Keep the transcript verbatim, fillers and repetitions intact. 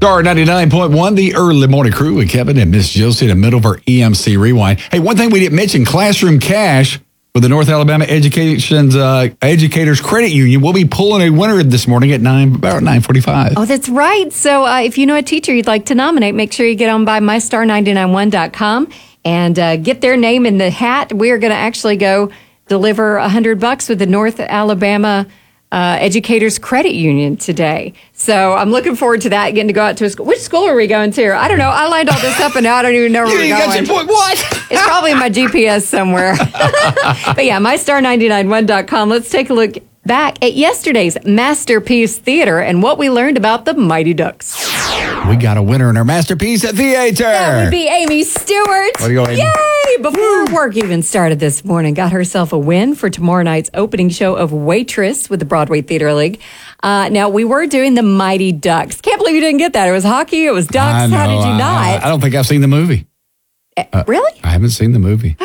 Star ninety-nine point one, the early morning crew with Kevin and Miss Josie in the middle of our E M C Rewind. Hey, one thing we didn't mention, Classroom Cash for the North Alabama Education's uh, Educators Credit Union. We'll be pulling a winner this morning at nine, about nine forty-five. Oh, that's right. So uh, if you know a teacher you'd like to nominate, make sure you get on by my star nine nine one dot com and uh, get their name in the hat. We are going to actually go deliver one hundred bucks with the North Alabama Uh, Educators Credit Union today. So I'm looking forward to that, getting to go out to a school. Which school are we going to? I don't know. I lined all this up and now I don't even know where we're You going. got your point. What? It's probably in my G P S somewhere. But yeah, my star nine nine one dot com. Let's take a look back at yesterday's Masterpiece Theater and what we learned about the Mighty Ducks. We got a winner in our Masterpiece Theater. That would be Amy Stewart. Way to go, Amy. Yay! Before work even started this morning, got herself a win for tomorrow night's opening show of Waitress with the Broadway Theater League. Uh, now, we were doing the Mighty Ducks. Can't believe you didn't get that. It was hockey. It was ducks. I know, How did you I, not? I, I don't think I've seen the movie. Uh, really? I haven't seen the movie.